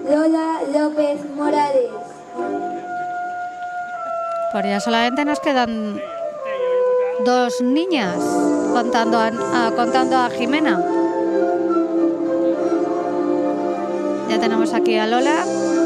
Lola López Morales. Pues ya solamente nos quedan 2 niñas contando a Jimena. Ya tenemos aquí a Lola.